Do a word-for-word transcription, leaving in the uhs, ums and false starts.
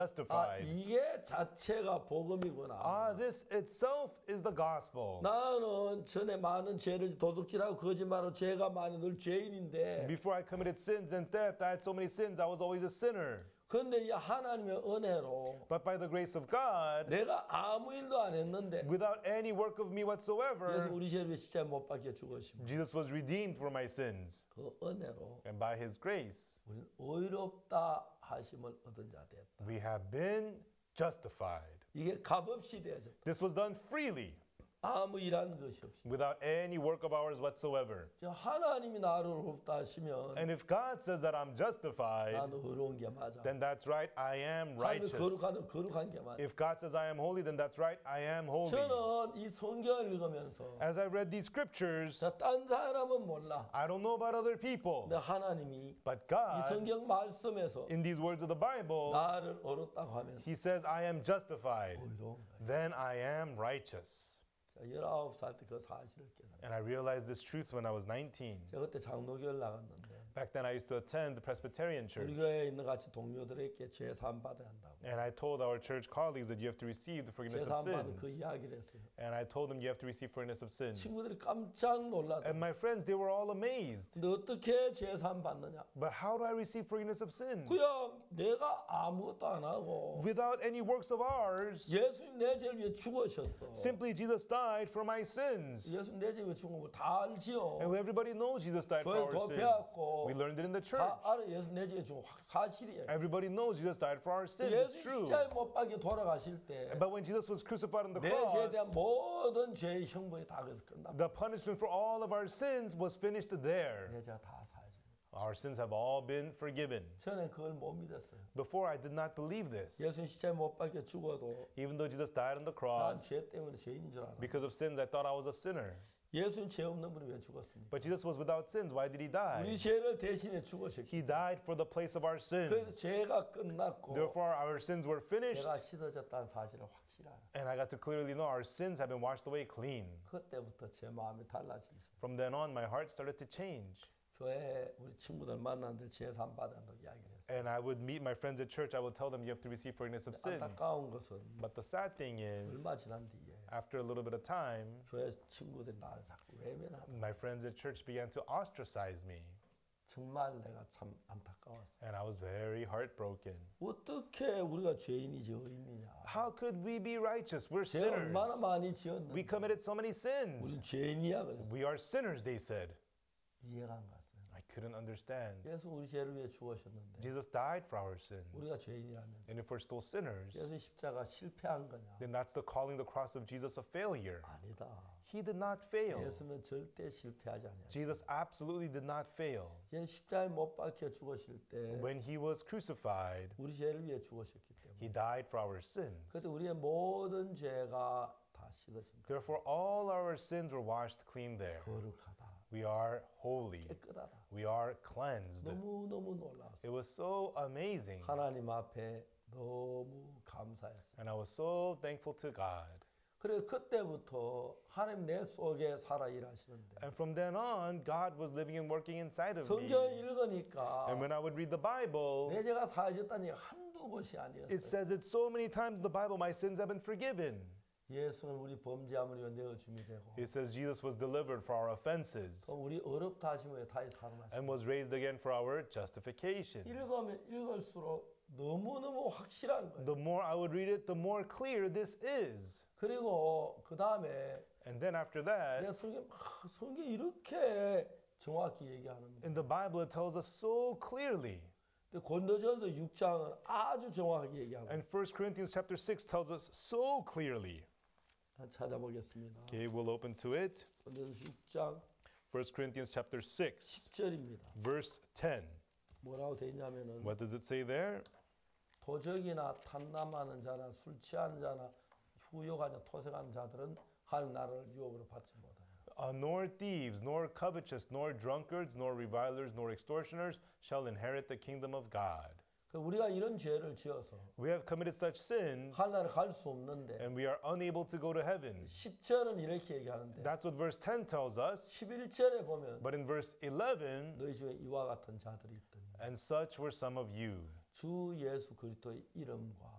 아, justified. 이게 자체가 복음이구나. Ah, this itself is the gospel. 나는 전에 많은 죄를 도둑질하고 거짓말하고 죄가 많이 늘 죄인인데 Before I committed sins and theft, I had so many sins, I was always a sinner. 근데 이 하나님의 은혜로 But by the grace of God, 내가 아무 일도 안 했는데 without any work of me 그래서 whatsoever, 우리 죄를 위해 십자가에 못 박혀 죽으시고 Jesus was redeemed for my sins. 그 은혜로 And by his grace, 우리는 의롭다 하심을 얻은 자 됐다. we have been justified. 이게 값없이 되어졌다. This was done freely, 아무 일하는 것이 없이. without any work of ours whatsoever. 저 하나님이 나를 의롭다 하시면 And if God says that I'm justified, 나는 의로운 게 맞아. then that's right, I am 하나님이 righteous. 거룩하든 거룩한 게 맞아. If God says I am holy, then that's right, I am holy. 저는 이 성경을 읽으면서 As I read these scriptures, 자, 딴 사람은 몰라. I don't know about other people, 근데 하나님이 but 이 God, 성경 말씀에서 in these words of the Bible, 나를 어렵다고 하면 he says I am justified, 의로운 거야. then I am righteous. 자, 열아홉 살 때 그 사실을 깨달아. And I realized this truth when I was nineteen. 제가 그때 장로교를 나갔는데 Back then I used to attend the Presbyterian 우리 church. 교회에 있는 같이 동료들에게 죄사함 받아야 한다고. And I told our church colleagues that you have to receive the forgiveness of 죄사함 받은 그 sins. 이야기를 했어요. And I told them you have to receive forgiveness of sins. 친구들이 깜짝 놀라더라고요. And my friends, they were all amazed. 근데 어떻게 죄사함 받느냐? But how do I receive forgiveness of sins? 그냥 내가 아무것도 안 하고 Without any works of ours, 예수님 내 죄를 위해 죽으셨어. simply Jesus died for my sins. 예수님 내 죄를 위해 죽은 거 다 알지요. And everybody knows Jesus died for 교회 our 더 sins. 배웠고 We learned it in the church. 다 알아. 예수님 내 죄를 죽은 거 사실이에요. Everybody knows Jesus died for our sins. It's 예수님 true. 십자가에 못 박혀 돌아가실 때 But when Jesus was crucified on the 내 죄에 대한 cross, 모든 죄의 형벌이 다 거기서 끝납니다. the punishment for all of our sins was finished there. 내 죄가 다 사해집니다. Our sins have all been forgiven. 저는 그걸 못 믿었어요. Before, I did not believe this. 예수님 십자가에 못 박혀 죽어도 Even though Jesus died on the 난 cross, 죄 때문에 죄인인 줄 알아. because of sins, I thought I was a sinner. 예수님 죄 없는 분이 왜 죽었습니까? But Jesus was without sins. Why did he 우리 die? 죄를 대신해 죽으셨기 He died for the place of our 그래서 sins. 죄가 끝났고 Therefore, our sins were finished, 죄가 씻어졌다는 사실을 확실히 알아. and I got to clearly know our sins have been washed away clean. 그때부터 제 마음이 달라지기 시작. From then on, my heart started to change. 교회 우리 친구들 만났는데 제삼 받아도 이야기를 했어요. And I would meet my friends at church. I would tell them, you have to receive forgiveness of sins. 안타까운 것은 But the sad thing is, 얼마 지난 뒤에 after a little bit of time, 교회 친구들이 나를 자꾸 외면하다. my friends at church began to ostracize me. 정말 내가 참 안타까웠어요. And I was very heartbroken. 어떻게 우리가 죄인이지 의인이냐? How could we be righteous? We're 죄 얼마나 sinners. 많이 We 지었는데 committed so many sins. 우리 죄인이야 그래서 We are sinners, they said. 이해가 안 갔어요. I couldn't understand. 예수 우리 죄를 위해 죽으셨는데 Jesus died for our sins. 우리가 죄인이라면 And if we're still sinners, 예수 십자가 실패한 거냐? then that's the calling the cross of Jesus a failure. 아니다. He did not fail. 예수는 절대 실패하지 않아요. Jesus absolutely did not fail. 예수 십자가에 못 박혀 죽으실 때 When he was crucified, 우리 죄를 위해 죽으셨기 때문에 he died for our sins. 그때 우리의 모든 죄가 다 씻어진 거예요. Therefore, all our sins were washed clean there. 거룩하다. We are holy. 깨끗하다. We are cleansed. 너무너무 놀라웠어요. It was so amazing. 하나님 앞에 너무 감사했어요. And I was so thankful to God. 그래 그때부터 하나님 내 속에 살아 일하시는데 And from then on, God was living and working inside of me. 성경을 읽으니까 And when I would read the Bible, 내 죄가 사해졌다는 얘기가 한두 곳이 it 아니었어요. says it so many times in the Bible, my sins have been forgiven. 예수는 우리 범죄함을 위해 내어줌이 되고 It says Jesus was delivered for our offenses 또 우리 어렵다 하심을 위해 다시 살아나시고 and was raised again for our justification. 읽으면 읽을수록 너무너무 확실한 거예요. The more I would read it, the more clear this is. 그리고 그 다음에 And then after that, 내 성경 하, 성경 이렇게 정확히 얘기하는 거예요. in the Bible, it tells us so clearly. 근데 고린도전서 육 장은 아주 정확하게 얘기하고 And First Corinthians chapter six tells us so clearly. 한 찾아보겠습니다. Okay, we'll open to it. 고린도전서 육 장 First Corinthians chapter six, 십 절입니다. verse ten. 뭐라고 돼 있냐면은 What does it say there? 도적이나 탐남하는 자나 술 취하는 자나 후욕하냐 토색하는 자들은 하나님 나라를 유업으로 받지 못하여. Uh, nor thieves, nor covetous, nor drunkards, nor revilers, nor extortioners shall inherit the kingdom of God. 우리가 이런 죄를 지어서 We have committed such sins, 하늘에 갈 수 없는데 and we are unable to go to heaven. 십 절은 이렇게 얘기하는데 That's what verse ten tells us. 십일 절에 보면 But in verse eleven, 너희 중에 이와 같은 자들이 있더니 and such were some of you. 주 예수 그리스도의 이름과